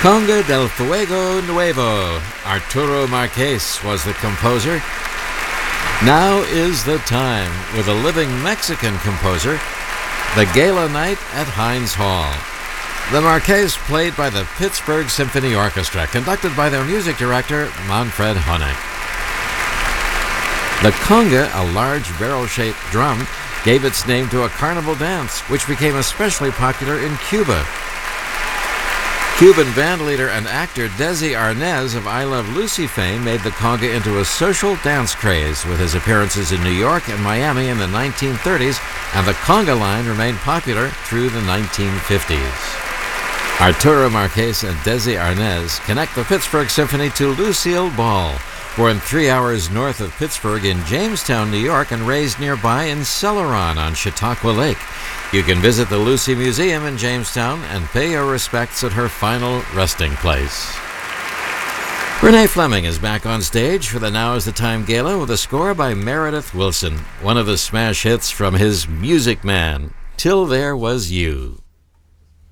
Conga del Fuego Nuevo. Arturo Marquez was the composer. Now is the time with a living Mexican composer, the Gala Night at Heinz Hall. The Marquez played by the Pittsburgh Symphony Orchestra, conducted by their music director, Manfred Honeck. The conga, a large barrel-shaped drum, gave its name to a carnival dance, which became especially popular in Cuba. Cuban bandleader and actor Desi Arnaz of I Love Lucy fame made the conga into a social dance craze with his appearances in New York and Miami in the 1930s, and the conga line remained popular through the 1950s. Arturo Marquez and Desi Arnaz connect the Pittsburgh Symphony to Lucille Ball, born 3 hours north of Pittsburgh in Jamestown, New York, and raised nearby in Celeron on Chautauqua Lake. You can visit the Lucy Museum in Jamestown and pay your respects at her final resting place. Renee Fleming is back on stage for the Now is the Time Gala with a score by Meredith Willson, one of the smash hits from his Music Man, Till There Was You.